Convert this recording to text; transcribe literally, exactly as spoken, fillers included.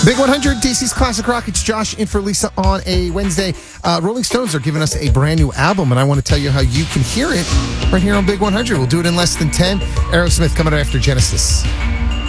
Big one hundred, D C's Classic Rock. It's Josh in for Lisa on a Wednesday. Uh, Rolling Stones are giving us a brand new album, and I want to tell you how you can hear it right here on Big one hundred. We'll do it in less than ten. Aerosmith coming out after Genesis.